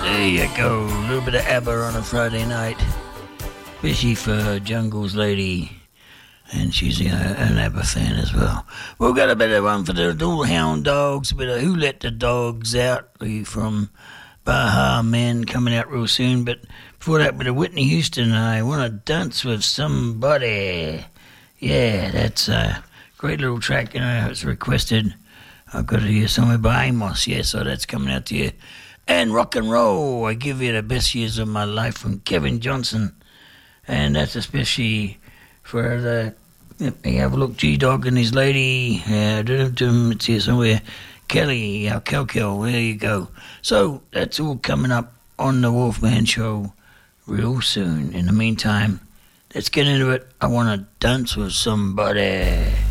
There you go. A little bit of ABBA on a Friday night. Especially for Jungle's lady. And she's an ABBA fan as well. We've got a bit of one for the little hound dogs. A bit of Who Let the Dogs Out from Baha Men coming out real soon. But before that, a bit of Whitney Houston. I Want to Dance with Somebody. Yeah, that's a great little track. You know, it's requested. I've got it here somewhere by Amos. Yeah, so that's coming out to you. And Rock and Roll. I Give You the Best Years of My Life from Kevin Johnson. And that's especially for the, have a look, G-Dog and his lady, it's here somewhere, Kelly, our Kel, there you go. So, that's all coming up on the Wolfman Show real soon. In the meantime, let's get into it. I Want to Dance with Somebody.